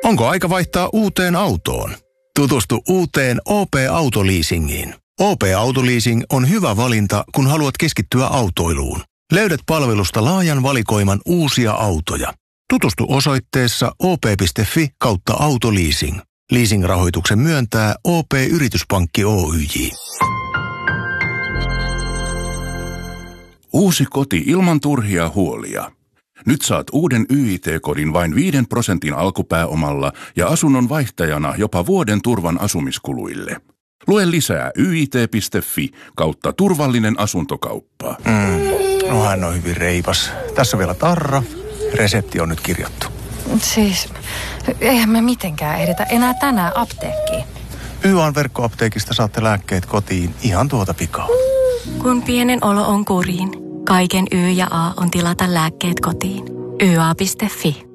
Onko aika vaihtaa uuteen autoon? Tutustu uuteen OP-autoleasingiin. OP-autoleasing on hyvä valinta, kun haluat keskittyä autoiluun. Löydät palvelusta laajan valikoiman uusia autoja. Tutustu osoitteessa op.fi/autoleasing. Leasing-rahoituksen myöntää OP-yrityspankki Oyj. Uusi koti ilman turhia huolia. Nyt saat uuden YIT-kodin vain 5% alkupääomalla ja asunnon vaihtajana jopa vuoden turvan asumiskuluille. Lue lisää yit.fi/turvallinen asuntokauppa. No hän on hyvin reipas. Tässä vielä tarra. Resepti on nyt kirjattu. Siis, eihän me mitenkään edetä enää tänään apteekkiin. YAn verkkoapteekista saatte lääkkeet kotiin ihan tuota pikaa. Kun pienen olo on kuriin, kaiken Y ja A on tilata lääkkeet kotiin. YA.fi.